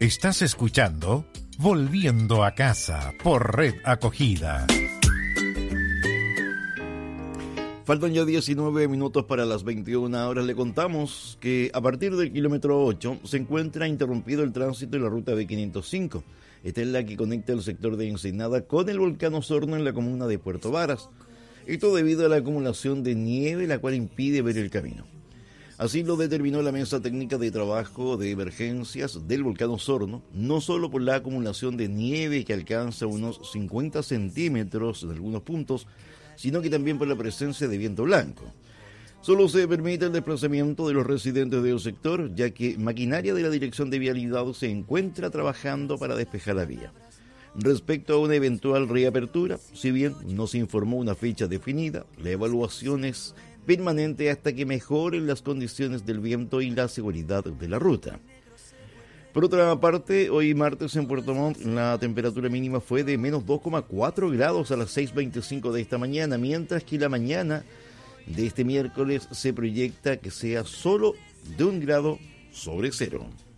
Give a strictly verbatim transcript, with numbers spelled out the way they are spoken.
Estás escuchando Volviendo a Casa por Red Acogida. Faltan ya diecinueve minutos para las veintiuna horas. Le contamos que a partir del kilómetro ocho se encuentra interrumpido el tránsito en la ruta B quinientos cinco. Esta es la que conecta el sector de Ensenada con el volcán Osorno en la comuna de Puerto Varas. Esto debido a la acumulación de nieve, la cual impide ver el camino. Así lo determinó la Mesa Técnica de Trabajo de Emergencias del volcán Osorno, no solo por la acumulación de nieve que alcanza unos cincuenta centímetros en algunos puntos, sino que también por la presencia de viento blanco. Solo se permite el desplazamiento de los residentes del sector, ya que maquinaria de la Dirección de Vialidad se encuentra trabajando para despejar la vía. Respecto a una eventual reapertura, si bien no se informó una fecha definida, la evaluación es permanente hasta que mejoren las condiciones del viento y la seguridad de la ruta. Por otra parte, hoy martes en Puerto Montt la temperatura mínima fue de menos dos coma cuatro grados a las seis veinticinco de esta mañana, mientras que la mañana de este miércoles se proyecta que sea solo de un grado sobre cero.